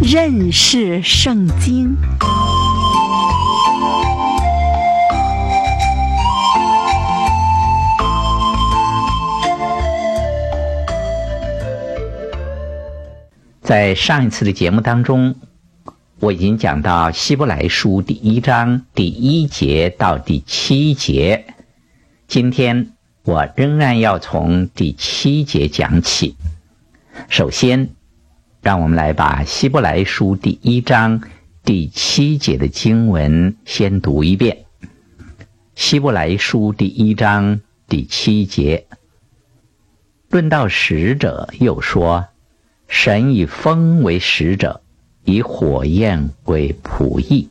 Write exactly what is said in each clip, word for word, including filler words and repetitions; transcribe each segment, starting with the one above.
认识圣经。 在上一次的节目当中，我已经讲到希伯来书第一章第一节到第七节，今天我仍然要从第七节讲起。首先，让我们来把希伯来书第一章第七节的经文先读一遍。希伯来书第一章第七节，论到使者，又说，神以风为使者，以火焰为仆役。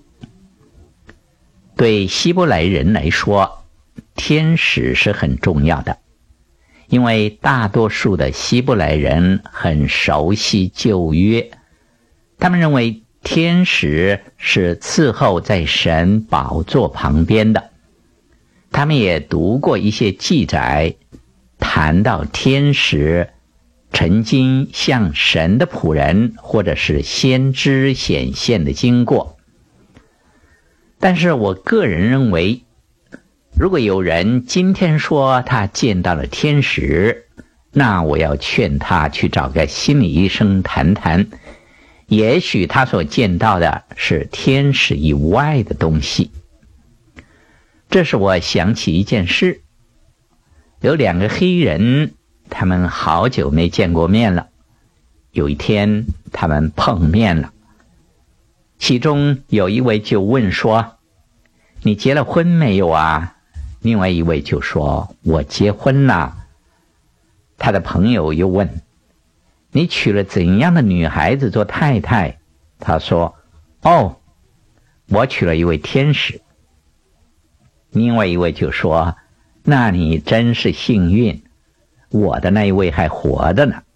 对希伯来人来说，天使是很重要的，因为大多数的希伯来人很熟悉旧约，他们认为天使是伺候在神宝座旁边的。他们也读过一些记载，谈到天使曾经向神的仆人或者是先知显现的经过。但是我个人认为，如果有人今天说他见到了天使，那我要劝他去找个心理医生谈谈，也许他所见到的是天使以外的东西。这使我想起一件事，有两个黑人，他们好久没见过面了。有一天他们碰面了，其中有一位就问说，你结了婚没有啊？另外一位就说，我结婚了。他的朋友又问，你娶了怎样的女孩子做太太？他说，哦，我娶了一位天使。另外一位就说，那你真是幸运，我的那一位还活着呢。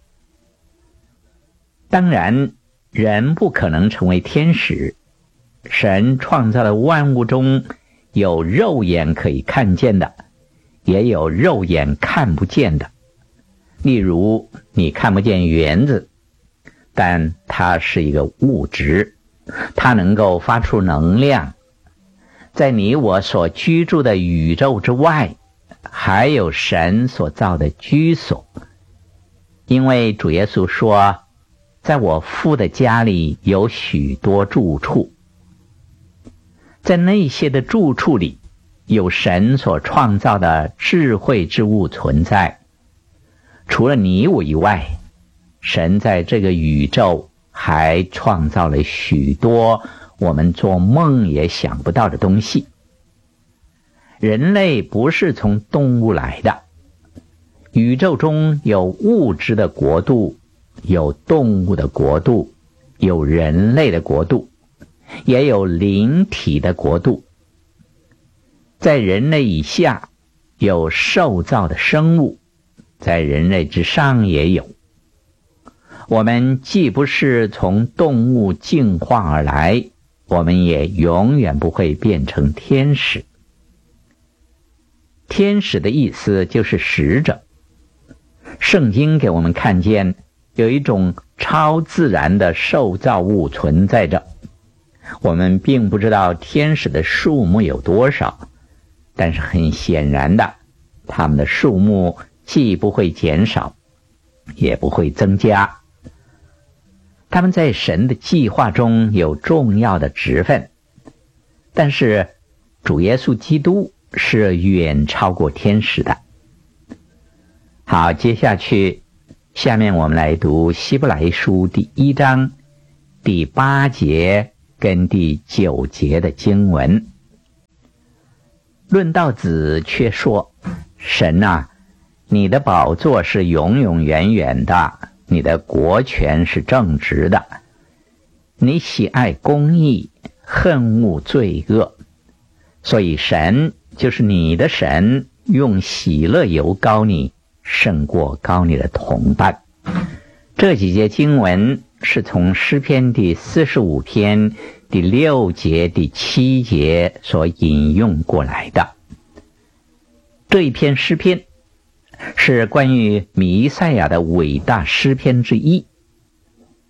当然，人不可能成为天使，神创造的万物中有肉眼可以看见的，也有肉眼看不见的。例如，你看不见园子，但它是一个物质，它能够发出能量。在你我所居住的宇宙之外，还有神所造的居所。因为主耶稣说，在我父的家里有许多住处。在那些的住处里，有神所创造的智慧之物存在。除了你我以外，神在这个宇宙还创造了许多我们做梦也想不到的东西。人类不是从动物来的，宇宙中有物质的国度，有动物的国度，有人类的国度，也有灵体的国度。在人类以下有受造的生物，在人类之上也有。我们既不是从动物进化而来，我们也永远不会变成天使。天使的意思就是使者。圣经给我们看见有一种超自然的受造物存在着。我们并不知道天使的数目有多少，但是很显然的，他们的数目既不会减少，也不会增加。他们在神的计划中有重要的职分，但是主耶稣基督是远超过天使的。好，接下去下面我们来读希伯来书第一章第八节跟第九节的经文。论到子却说，神啊，你的宝座是永永远远的，你的国权是正直的，你喜爱公义，恨恶罪恶，所以神就是你的神，用喜乐油膏你，胜过膏你的同伴。这几节经文是从诗篇第四十五篇第六节第七节所引用过来的。这一篇诗篇是关于弥赛亚的伟大诗篇之一，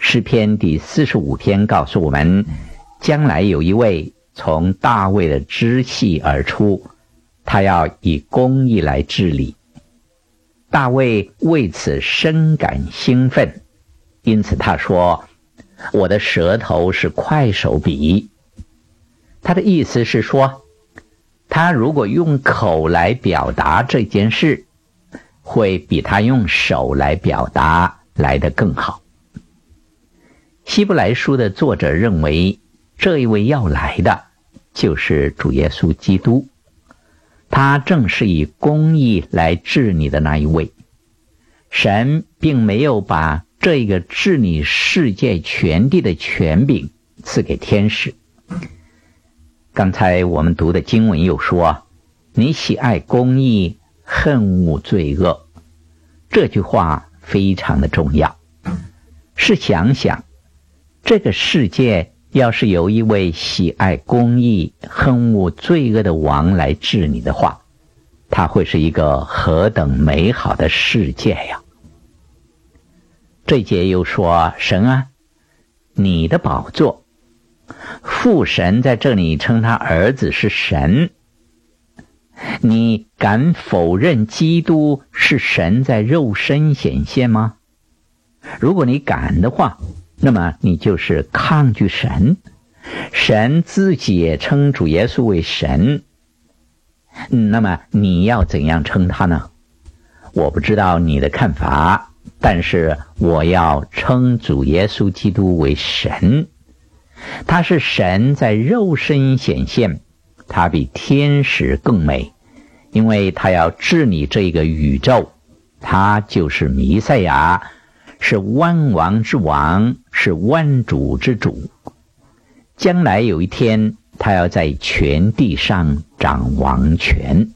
诗篇第四十五篇告诉我们，将来有一位从大卫的支系而出，他要以公义来治理。大卫为此深感兴奋，因此他说，我的舌头是快手笔。他的意思是说，他如果用口来表达这件事，会比他用手来表达来得更好。希伯来书的作者认为，这一位要来的就是主耶稣基督，他正是以公义来治你的那一位。神并没有把这个治理世界全地的权柄赐给天使。刚才我们读的经文又说，你喜爱公义，恨恶罪恶。这句话非常的重要。试想想，这个世界要是有一位喜爱公义、恨恶罪恶的王来治理的话，它会是一个何等美好的世界呀！这节又说，神啊，你的宝座，父神在这里称他儿子是神，你敢否认基督是神在肉身显现吗？如果你敢的话，那么你就是抗拒神。神自己也称主耶稣为神，那么你要怎样称他呢？我不知道你的看法，但是我要称主耶稣基督为神。他是神在肉身显现，他比天使更美，因为他要治理这个宇宙，他就是弥赛亚，是万王之王，是万主之主。将来有一天，他要在全地上掌王权。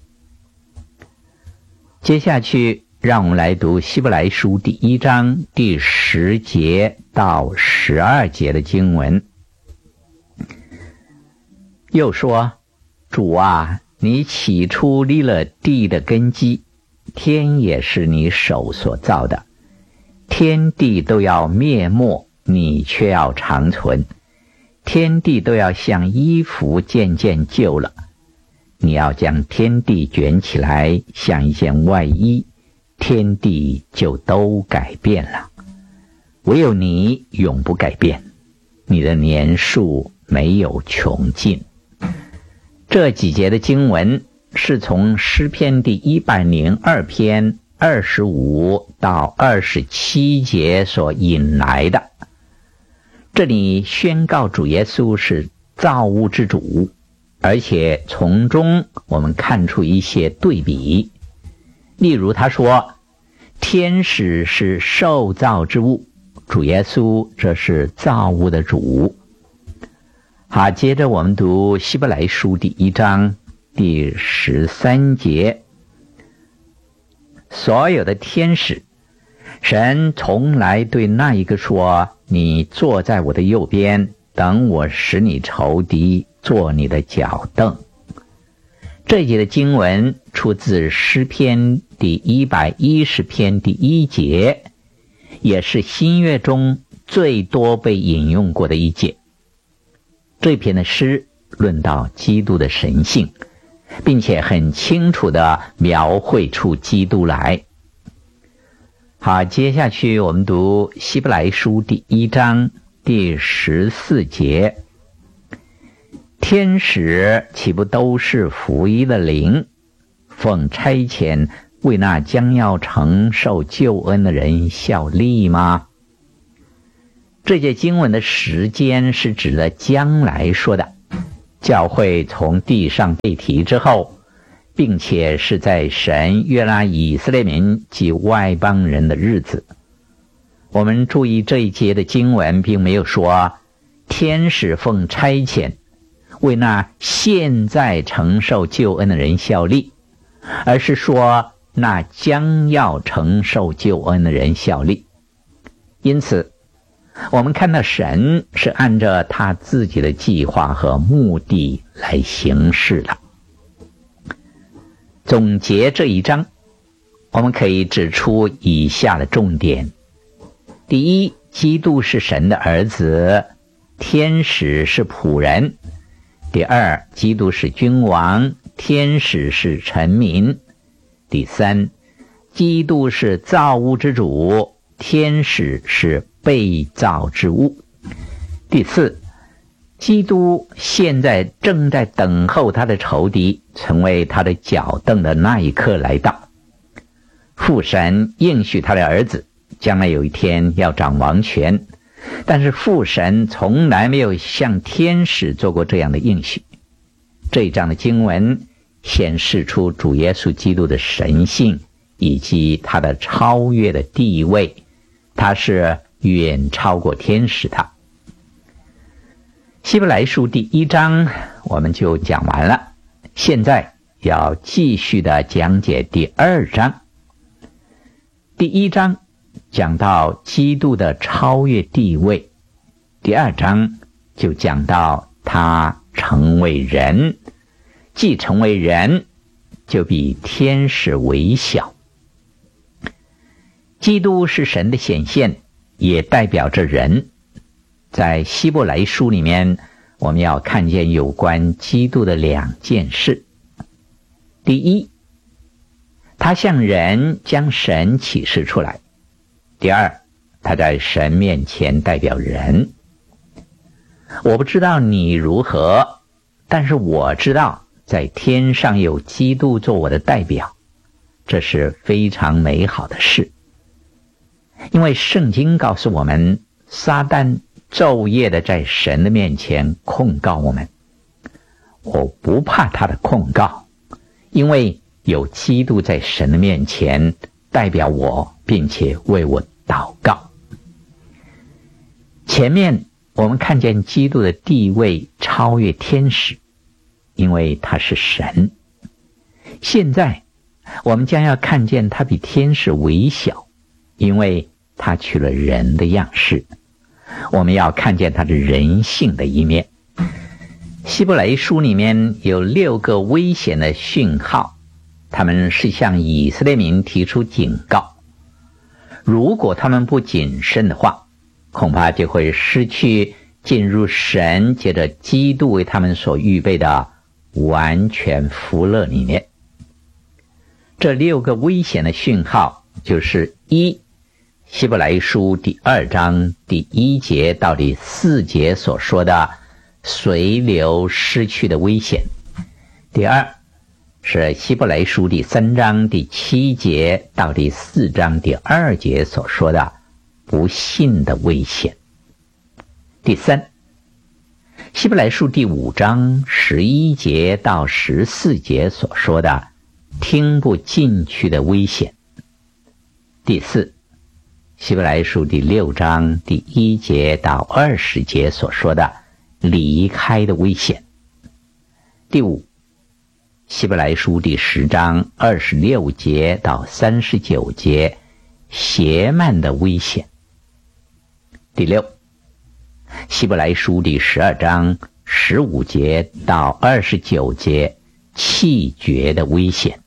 接下去让我们来读希伯来书第一章第十节到十二节的经文。又说，主啊，你起初立了地的根基，天也是你手所造的，天地都要灭没，你却要长存。天地都要像衣服渐渐旧了，你要将天地卷起来，像一件外衣，天地就都改变了。唯有你永不改变，你的年数没有穷尽。这几节的经文是从诗篇第一百零二篇二十五到二十七节所引来的。这里宣告主耶稣是造物之主，而且从中我们看出一些对比。例如他说，天使是受造之物，主耶稣这是造物的主。好，接着我们读希伯来书第一章第十三节。所有的天使，神从来对那一个说，你坐在我的右边，等我使你仇敌做你的脚凳。这一节的经文出自诗篇第一百一十篇第一节，也是新约中最多被引用过的一节。这篇的诗论到基督的神性，并且很清楚地描绘出基督来。好，接下去我们读希伯来书第一章第十四节。天使岂不都是福音的灵，奉差遣为那将要承受救恩的人效力吗？这节经文的时间是指的将来说的，教会从地上被提之后，并且是在神悦纳以色列民及外邦人的日子。我们注意这一节的经文并没有说天使奉差遣为那现在承受救恩的人效力，而是说那将要承受救恩的人效力。因此我们看到神是按照他自己的计划和目的来行事的。总结这一章，我们可以指出以下的重点。第一， 基督是神的儿子，天使是仆人。第二，基督是君王，天使是臣民。第三，基督是造物之主，天使是被造之物。第四，基督现在正在等候他的仇敌成为他的脚凳的那一刻来到。父神应许他的儿子将来有一天要掌王权，但是父神从来没有向天使做过这样的应许。这一章的经文显示出主耶稣基督的神性以及他的超越的地位，他是远超过天使的。希伯来书第一章我们就讲完了，现在要继续的讲解第二章。第一章讲到基督的超越地位，第二章就讲到他成为人，既成为人，就比天使为小。基督是神的显现，也代表着人。在希伯来书里面，我们要看见有关基督的两件事。第一，他向人将神启示出来。第二，他在神面前代表人。我不知道你如何，但是我知道在天上有基督做我的代表，这是非常美好的事。因为圣经告诉我们，撒旦昼夜的在神的面前控告我们。我不怕他的控告，因为有基督在神的面前代表我，并且为我祷告。前面我们看见基督的地位超越天使，因为他是神。现在我们将要看见他比天使微小，因为他取了人的样式。我们要看见他的人性的一面。希伯来书里面有六个危险的讯号，他们是向以色列民提出警告。如果他们不谨慎的话，恐怕就会失去进入神借着基督为他们所预备的完全福乐里面。这六个危险的讯号就是一，希伯来书第二章第一节到第四节所说的随流失去的危险。第二是希伯来书第三章第七节到第四章第二节所说的不信的危险。第三，希伯来书第五章十一节到十四节所说的听不进去的危险。第四，希伯来书第六章第一节到二十节所说的离开的危险。第五，希伯来书第十章二十六节到三十九节邪慢的危险。第六，希伯来书第十二章十五节到二十九节气绝的危险。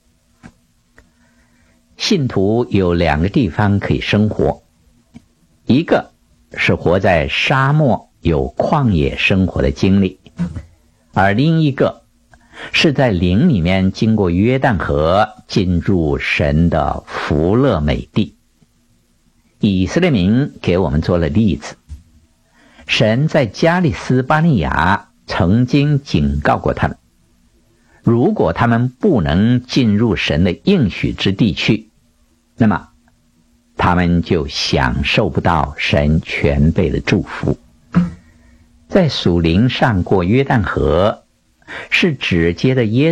信徒有两个地方可以生活，一个是活在沙漠有旷野生活的经历，而另一个是在灵里面经过约旦河进入神的福乐美地。以色列民给我们做了例子，神在加利斯巴尼亚曾经警告过他们，如果他们不能进入神的应许之地去，那么他们就享受不到神全备的祝福。在属灵上过约旦河，是直接的耶